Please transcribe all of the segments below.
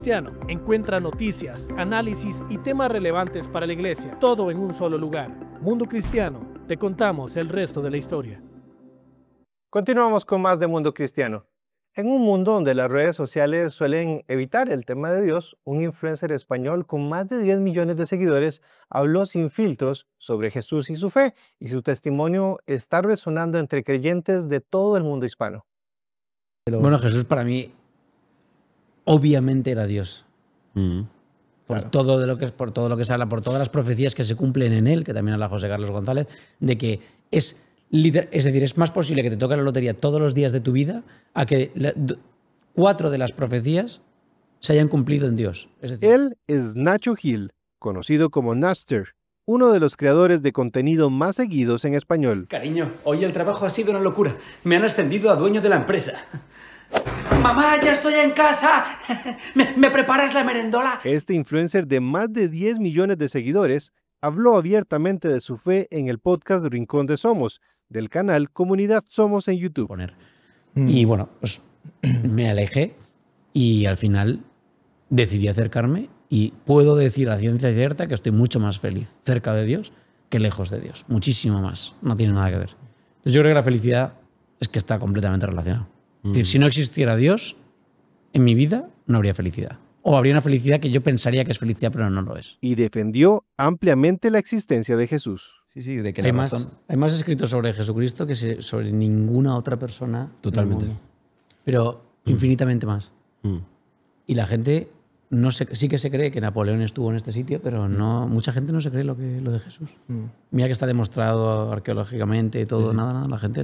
Cristiano. Encuentra noticias, análisis y temas relevantes para la iglesia, todo en un solo lugar. Mundo Cristiano, te contamos el resto de la historia. Continuamos con más de Mundo Cristiano. En un mundo donde las redes sociales suelen evitar el tema de Dios, un influencer español con más de 10 millones de seguidores habló sin filtros sobre Jesús y su fe, y su testimonio está resonando entre creyentes de todo el mundo hispano. Bueno, Jesús para mí obviamente era Dios. Por todo lo que se habla, por todas las profecías que se cumplen en él, que también habla José Carlos González, de que es decir, es más posible que te toque la lotería todos los días de tu vida a que 4 de las profecías se hayan cumplido en Dios. Es decir, Él es Nacho Gil, conocido como Napster, uno de los creadores de contenido más seguidos en español. Cariño, hoy el trabajo ha sido una locura. Me han ascendido a dueño de la empresa. ¡Mamá, ya estoy en casa! ¿Me preparas la merendola? Este influencer de más de 10 millones de seguidores habló abiertamente de su fe en el podcast Rincón de Somos, del canal Comunidad Somos en YouTube. Y bueno, pues me alejé y al final decidí acercarme y puedo decir a ciencia cierta que estoy mucho más feliz cerca de Dios que lejos de Dios. Muchísimo más. No tiene nada que ver. Entonces yo creo que la felicidad es que está completamente relacionada. Es decir, si no existiera Dios en mi vida, no habría felicidad. O habría una felicidad que yo pensaría que es felicidad, pero no lo es. Y defendió ampliamente la existencia de Jesús. Sí, de que hay más escrito sobre Jesucristo que sobre ninguna otra persona. Totalmente. Pero infinitamente más. Y la gente sí que se cree que Napoleón estuvo en este sitio, pero no, mucha gente no se cree lo de Jesús. Mira que está demostrado arqueológicamente y todo, nada, la gente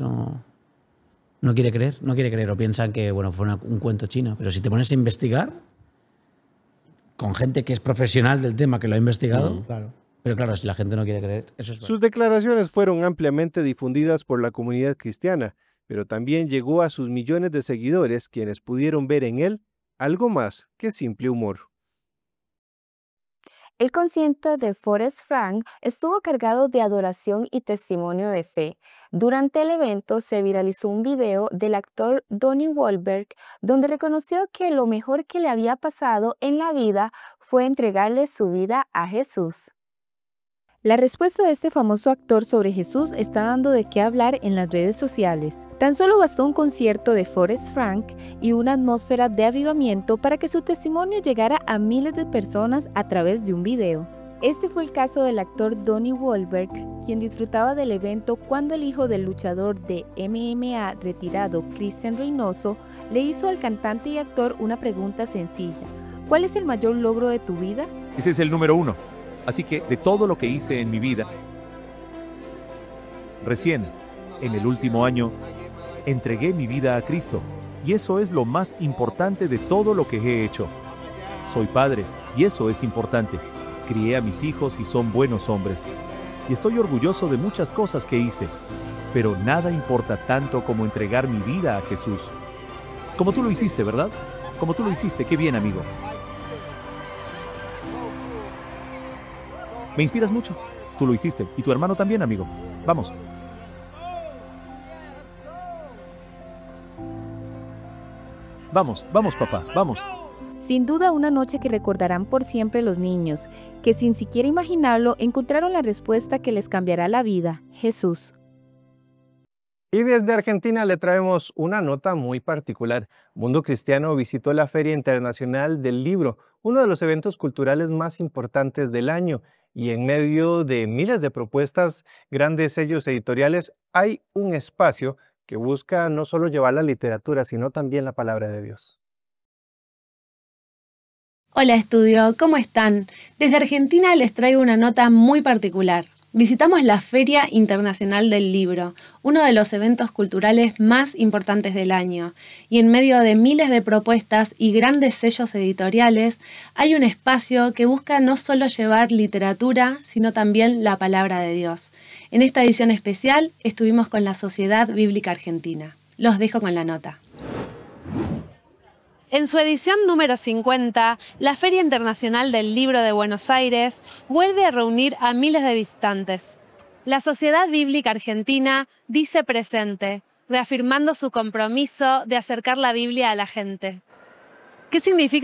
no quiere creer, o piensan que bueno, fue un cuento chino. Pero si te pones a investigar con gente que es profesional del tema, que lo ha investigado, pero claro, si la gente no quiere creer, eso es verdad. Sus declaraciones fueron ampliamente difundidas por la comunidad cristiana, pero también llegó a sus millones de seguidores, quienes pudieron ver en él algo más que simple humor. El concierto de Forrest Frank estuvo cargado de adoración y testimonio de fe. Durante el evento se viralizó un video del actor Donnie Wahlberg, donde reconoció que lo mejor que le había pasado en la vida fue entregarle su vida a Jesús. La respuesta de este famoso actor sobre Jesús está dando de qué hablar en las redes sociales. Tan solo bastó un concierto de Forrest Frank y una atmósfera de avivamiento para que su testimonio llegara a miles de personas a través de un video. Este fue el caso del actor Donnie Wahlberg, quien disfrutaba del evento cuando el hijo del luchador de MMA retirado Cristian Reynoso le hizo al cantante y actor una pregunta sencilla. ¿Cuál es el mayor logro de tu vida? Ese es el número 1. Así que de todo lo que hice en mi vida, recién, en el último año, entregué mi vida a Cristo. Y eso es lo más importante de todo lo que he hecho. Soy padre, y eso es importante. Crié a mis hijos y son buenos hombres. Y estoy orgulloso de muchas cosas que hice. Pero nada importa tanto como entregar mi vida a Jesús. Como tú lo hiciste, ¿verdad? Como tú lo hiciste, qué bien, amigo. Me inspiras mucho. Tú lo hiciste. Y tu hermano también, amigo. Vamos. Vamos, papá, vamos. Sin duda una noche que recordarán por siempre los niños, que sin siquiera imaginarlo encontraron la respuesta que les cambiará la vida, Jesús. Y desde Argentina le traemos una nota muy particular. Mundo Cristiano visitó la Feria Internacional del Libro, uno de los eventos culturales más importantes del año. Y en medio de miles de propuestas, grandes sellos editoriales, hay un espacio que busca no solo llevar la literatura, sino también la palabra de Dios. Hola estudio, ¿cómo están? Desde Argentina les traigo una nota muy particular. Visitamos la Feria Internacional del Libro, uno de los eventos culturales más importantes del año, y en medio de miles de propuestas y grandes sellos editoriales, hay un espacio que busca no solo llevar literatura, sino también la palabra de Dios. En esta edición especial estuvimos con la Sociedad Bíblica Argentina. Los dejo con la nota. En su edición número 50, la Feria Internacional del Libro de Buenos Aires vuelve a reunir a miles de visitantes. La Sociedad Bíblica Argentina dice presente, reafirmando su compromiso de acercar la Biblia a la gente. ¿Qué significa